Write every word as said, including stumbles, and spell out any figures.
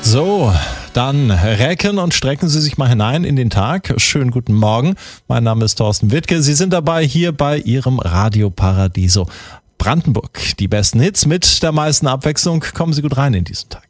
So, dann recken und strecken Sie sich mal hinein in den Tag. Schönen guten Morgen. Mein Name ist Thorsten Wittke. Sie sind dabei hier bei Ihrem Radio Paradiso Brandenburg. Die besten Hits mit der meisten Abwechslung. Kommen Sie gut rein in diesen Tag.